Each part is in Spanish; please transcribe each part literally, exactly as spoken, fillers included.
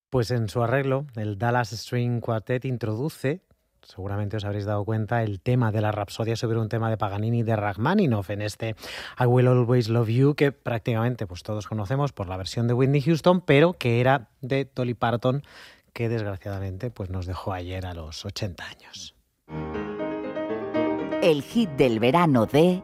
Pues en su arreglo, el Dallas String Quartet introduce, seguramente os habréis dado cuenta, el tema de la Rapsodia sobre un tema de Paganini de Rachmaninoff en este I Will Always Love You, que prácticamente pues todos conocemos por la versión de Whitney Houston, pero que era de Dolly Parton, que desgraciadamente pues nos dejó ayer a los ochenta años. El hit del verano de...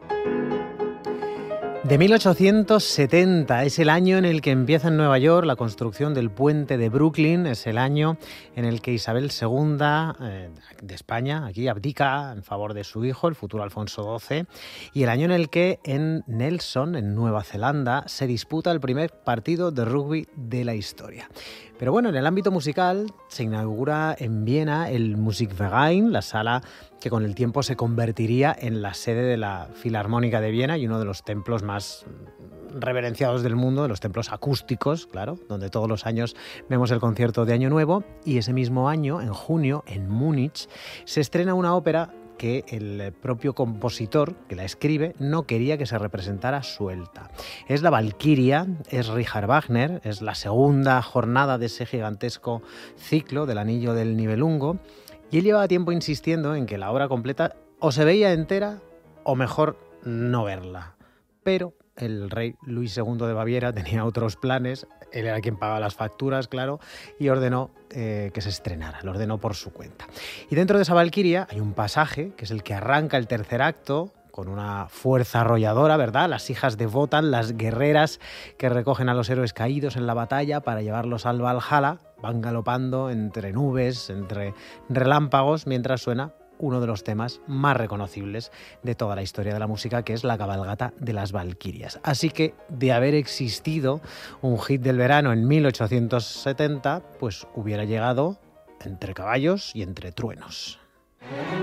De mil ochocientos setenta es el año en el que empieza en Nueva York la construcción del puente de Brooklyn, es el año en el que Isabel segunda eh, de España aquí abdica en favor de su hijo, el futuro Alfonso doce, y el año en el que en Nelson, en Nueva Zelanda, se disputa el primer partido de rugby de la historia. Pero bueno, en el ámbito musical se inaugura en Viena el Musikverein, la sala que con el tiempo se convertiría en la sede de la Filarmónica de Viena y uno de los templos más reverenciados del mundo, de los templos acústicos, claro, donde todos los años vemos el concierto de Año Nuevo. Y ese mismo año, en junio, en Múnich, se estrena una ópera que el propio compositor que la escribe no quería que se representara suelta. Es la Valquiria, es Richard Wagner, es la segunda jornada de ese gigantesco ciclo del Anillo del Nibelungo, y él llevaba tiempo insistiendo en que la obra completa o se veía entera o mejor no verla. Pero el rey Luis segundo de Baviera tenía otros planes, él era quien pagaba las facturas, claro, y ordenó eh, que se estrenara, lo ordenó por su cuenta. Y dentro de esa Valquiria hay un pasaje, que es el que arranca el tercer acto, con una fuerza arrolladora, ¿verdad? Las hijas de Wotan, las guerreras que recogen a los héroes caídos en la batalla para llevarlos al Valhalla, van galopando entre nubes, entre relámpagos, mientras suena uno de los temas más reconocibles de toda la historia de la música, que es la cabalgata de las Valquirias. Así que, de haber existido un hit del verano en mil ochocientos setenta, pues hubiera llegado entre caballos y entre truenos.